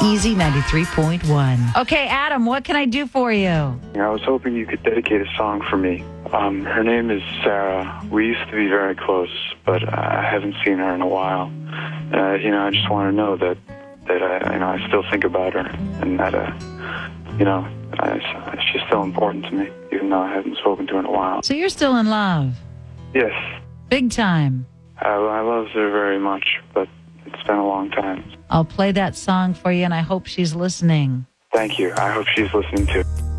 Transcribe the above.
Easy 93.1. Okay, Adam, what can I do for you? I was hoping you could dedicate a song for me. Her name is Sarah. We used to be very close, but I haven't seen her in a while. I just want to know that I still think about her, and that she's still important to me, even though I haven't spoken to her in a while. So you're still in love? Yes. Big time. I love her very much, but it's been a long time. I'll play that song for you, and I hope she's listening. Thank you. I hope she's listening too.